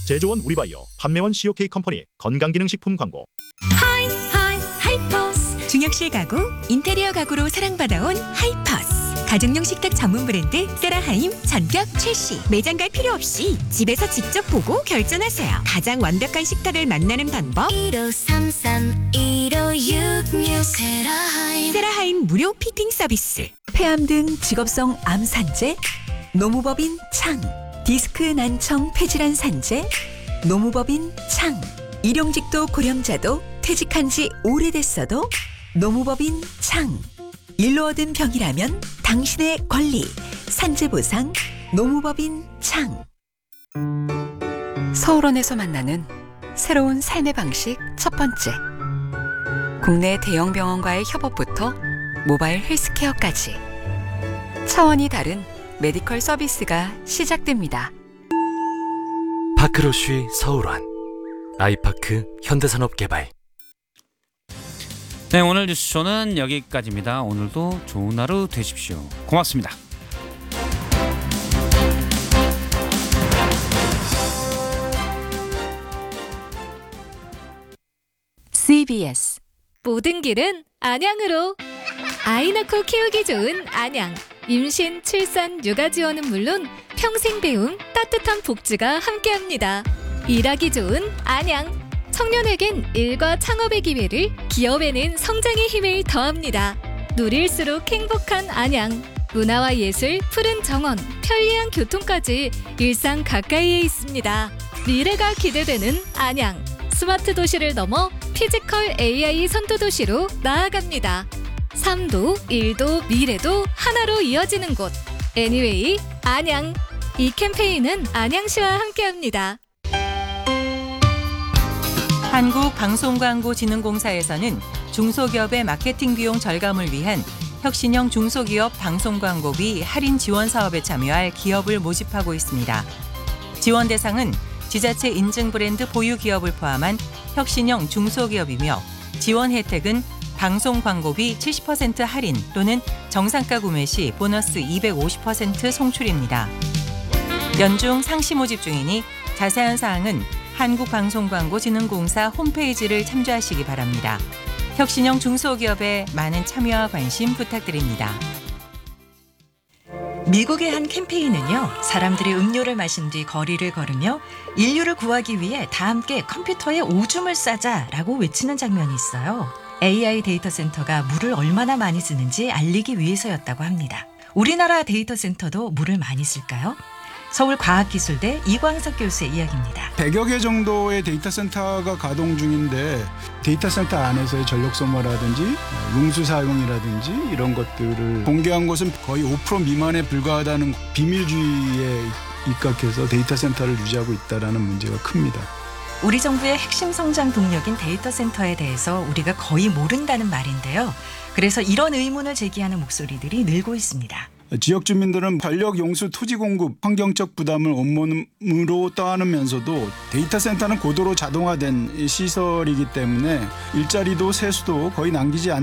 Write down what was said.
제조원 우리바이오, 판매원 COK 컴퍼니 건강기능식품 광고. 하이퍼스. 중역실 가구, 인테리어 가구로 사랑받아온 하이퍼스. 가정용 식탁 전문 브랜드 세라하임 전격 출시. 매장 갈 필요 없이 집에서 직접 보고 결정하세요. 가장 완벽한 식탁을 만나는 방법. 1533-1566 세라하임 무료 피팅 서비스. 폐암 등 직업성 암 산재, 노무법인 창. 디스크 난청 폐질환 산재, 노무법인 창. 일용직도 고령자도 퇴직한 지 오래됐어도 노무법인 창. 일로 얻은 병이라면 당신의 권리. 산재보상 노무법인 창. 서울원에서 만나는 새로운 삶의 방식 첫 번째. 국내 대형 병원과의 협업부터 모바일 헬스케어까지 차원이 다른 메디컬 서비스가 시작됩니다. 파크로쉬 서울원, 아이파크 현대산업개발. 네, 오늘 뉴스쇼는 여기까지입니다. 오늘도 좋은 하루 되십시오. 고맙습니다. CBS 모든 길은 안양으로. 아이 낳고 키우기 좋은 안양. 임신, 출산, 육아 지원은 물론 평생 배움, 따뜻한 복지가 함께합니다. 일하기 좋은 안양. 청년에겐 일과 창업의 기회를, 기업에는 성장의 힘을 더합니다. 누릴수록 행복한 안양. 문화와 예술, 푸른 정원, 편리한 교통까지 일상 가까이에 있습니다. 미래가 기대되는 안양. 스마트 도시를 넘어 피지컬 AI 선도 도시로 나아갑니다. 삶도, 일도, 미래도 하나로 이어지는 곳. 애니웨이 안양. 이 캠페인은 안양시와 함께합니다. 한국방송광고진흥공사에서는 중소기업의 마케팅 비용 절감을 위한 혁신형 중소기업 방송광고비 할인 지원 사업에 참여할 기업을 모집하고 있습니다. 지원 대상은 지자체 인증 브랜드 보유 기업을 포함한 혁신형 중소기업이며 지원 혜택은 방송 광고비 70% 할인 또는 정상가 구매 시 보너스 250% 송출입니다. 연중 상시 모집 중이니 자세한 사항은 한국방송광고진흥공사 홈페이지를 참조하시기 바랍니다. 혁신형 중소기업에 많은 참여와 관심 부탁드립니다. 미국의 한 캠페인은요, 사람들이 음료를 마신 뒤 거리를 걸으며 인류를 구하기 위해 다 함께 컴퓨터에 오줌을 싸자라고 외치는 장면이 있어요. AI 데이터 센터가 물을 얼마나 많이 쓰는지 알리기 위해서였다고 합니다. 우리나라 데이터 센터도 물을 많이 쓸까요? 서울과학기술대 이광석 교수의 이야기입니다. 100여 개 정도의 데이터 센터가 가동 중인데 데이터 센터 안에서의 전력 소모라든지 용수 사용이라든지 이런 것들을 공개한 것은 거의 5% 미만에 불과하다는 비밀주의에 입각해서 데이터 센터를 유지하고 있다는 문제가 큽니다. 우리 정부의 핵심 성장 동력인 데이터 센터에 대해서 우리가 거의 모른다는 말인데요. 그래서 이런 의문을 제기하는 목소리들이 늘고 있습니다. 지역 주민들은 전력 용수 토지 공급 환경적 부담을 온몸으로 떠안으면서도 데이터 센터는 고도로 자동화된 시설이기 때문에 일자리도 세수도 거의 남기지 않는